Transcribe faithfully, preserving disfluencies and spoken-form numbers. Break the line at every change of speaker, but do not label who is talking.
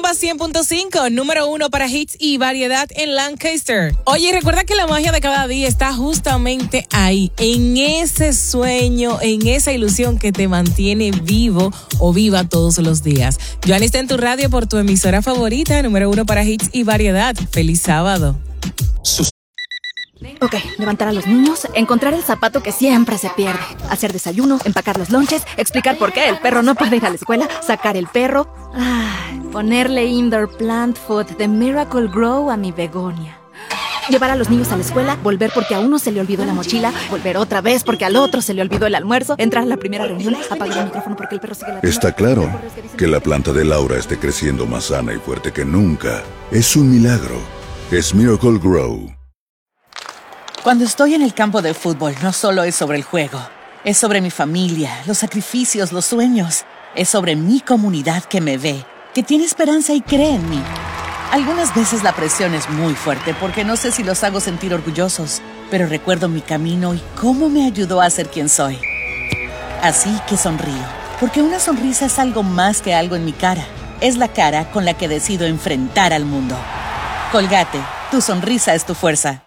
Rumba cien punto cinco, número uno para hits y variedad en Lancaster. Oye, recuerda que la magia de cada día está justamente ahí, en ese sueño, en esa ilusión que te mantiene vivo o viva todos los días. Joanny está en tu radio por tu emisora favorita, número uno para hits y variedad. Feliz sábado.
Ok, levantar a los niños, encontrar el zapato que siempre se pierde, hacer desayuno, empacar los lonches, explicar por qué el perro no puede ir a la escuela, sacar el perro, ay, ponerle indoor plant food de Miracle Grow a mi begonia. Llevar a los niños a la escuela, volver porque a uno se le olvidó la mochila, volver otra vez porque al otro se le olvidó el almuerzo, entrar a la primera reunión, apagar el micrófono porque el perro sigue la...
Está claro que la planta de Laura esté creciendo más sana y fuerte que nunca. Es un milagro. Es Miracle Grow.
Cuando estoy en el campo de fútbol, no solo es sobre el juego. Es sobre mi familia, los sacrificios, los sueños. Es sobre mi comunidad que me ve, que tiene esperanza y cree en mí. Algunas veces la presión es muy fuerte porque no sé si los hago sentir orgullosos, pero recuerdo mi camino y cómo me ayudó a ser quien soy. Así que sonrío, porque una sonrisa es algo más que algo en mi cara. Es la cara con la que decido enfrentar al mundo. Colgate, tu sonrisa es tu fuerza.